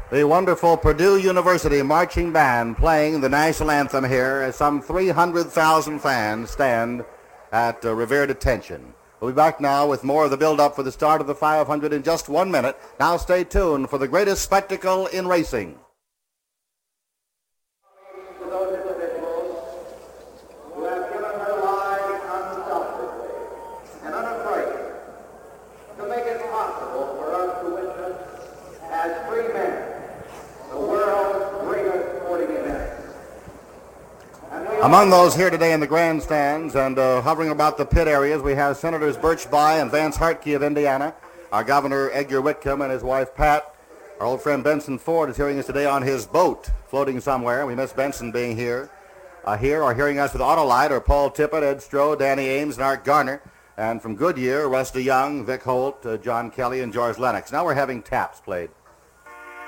The wonderful Purdue University Marching Band playing the national anthem here as some 300,000 fans stand at revered attention. We'll be back now with more of the build-up for the start of the 500 in just 1 minute. Now stay tuned for the greatest spectacle in racing. To those individuals who have given their lives unselfishly and unafraid to make it possible for us to witness as free men the world's greatest sporting event. Among those here today in the grandstands and hovering about the pit areas, we have Senators Birch Bayh and Vance Hartke of Indiana, our Governor Edgar Whitcomb and his wife Pat. Our old friend Benson Ford is hearing us today on his boat, floating somewhere. We miss Benson being here. Here are hearing us with Autolite are Paul Tippett, Ed Stroh, Danny Ames, and Art Garner. And from Goodyear, Rusty Young, Vic Holt, John Kelly, and George Lennox. Now we're having taps played.